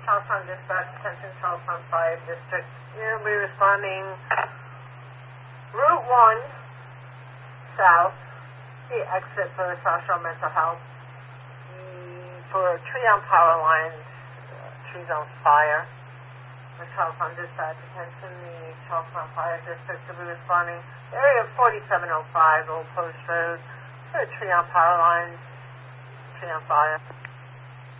Charlestown Dispatch, attention Charlestown Fire District. You'll be responding Route 1 south, the exit for the South Shore Mental Health, for tree on power lines, trees on fire. The Charlestown Dispatch, attention the Charlestown Fire District will be responding area 4705 Old Post Road for a tree on power lines, tree on fire.